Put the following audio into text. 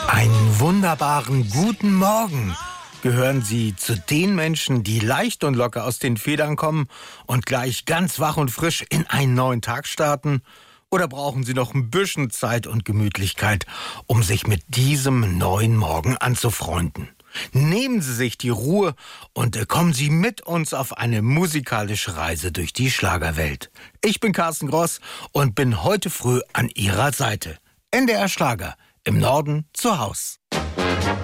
Einen wunderbaren guten Morgen. Gehören Sie zu den Menschen, die leicht und locker aus den Federn kommen und gleich ganz wach und frisch in einen neuen Tag starten? Oder brauchen Sie noch ein bisschen Zeit und Gemütlichkeit, um sich mit diesem neuen Morgen anzufreunden? Nehmen Sie sich die Ruhe und kommen Sie mit uns auf eine musikalische Reise durch die Schlagerwelt. Ich bin Carsten Gross und bin heute früh an Ihrer Seite. NDR Schlager, im Norden zu Haus.